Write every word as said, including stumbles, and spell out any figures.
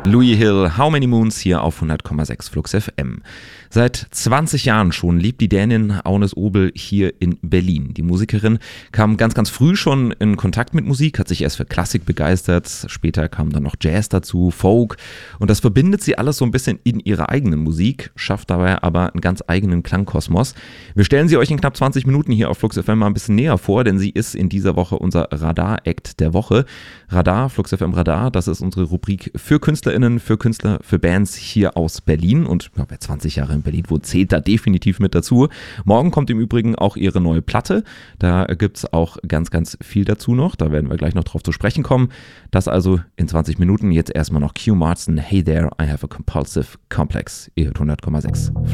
Louis Hill, How Many Moons hier auf hundert Komma sechs Flux F M. Seit zwanzig Jahren schon lebt die Dänin Agnes Obel hier in Berlin. Die Musikerin kam ganz, ganz früh schon in Kontakt mit Musik, hat sich erst für Klassik begeistert, später kam dann noch Jazz dazu, Folk, und das verbindet sie alles so ein bisschen in ihrer eigenen Musik, schafft dabei aber einen ganz eigenen Klangkosmos. Wir stellen sie euch in knapp zwanzig Minuten hier auf Flux F M mal ein bisschen näher vor, denn sie ist in dieser Woche unser Radar-Act der Woche. Radar, Flux F M Radar, das ist unsere Rubrik für KünstlerInnen, für Künstler, für Bands hier aus Berlin, und ja, wer zwanzig Jahre in Berlin wohnt, zählt da definitiv mit dazu. Morgen kommt im Übrigen auch ihre neue Platte, da gibt es auch ganz, ganz viel dazu noch, da werden wir gleich noch drauf zu sprechen kommen. Das also in zwanzig Minuten, jetzt erstmal noch Q Martin, Hey There, I Have a Compulsive Complex. Ihr hört hundert Komma sechs.